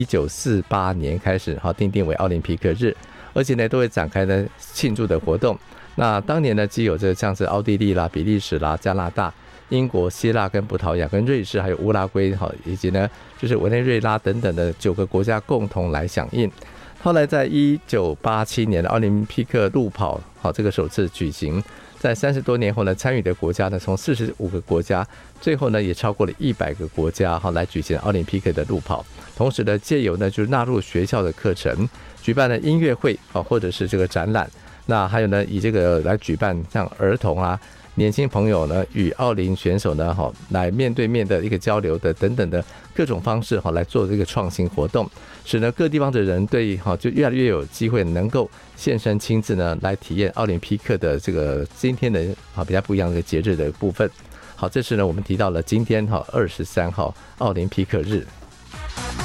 1948年开始定定为奥林匹克日，而且呢都会展开呢庆祝的活动。那当年呢既有这个像是奥地利啦、比利时啦、加拿大、英国、希腊跟葡萄牙跟瑞士还有乌拉圭以及呢就是委内瑞拉等等的9个国家共同来响应。后来在1987年的奥林匹克路跑这个首次举行，在30多年后呢，参与的国家呢从45个国家，最后呢也超过了100个国家来举行奥林匹克的路跑。同时呢，借由呢就是纳入学校的课程，举办了音乐会或者是这个展览。那还有呢，以这个来举办像儿童啊、年轻朋友呢与奥林选手呢来面对面的一个交流的等等的各种方式来做这个创新活动，使呢各地方的人对就越来越有机会能够现身亲自呢来体验奥林匹克的这个今天的比较不一样的节日的部分。好，这是呢我们提到了今天23号奥林匹克日。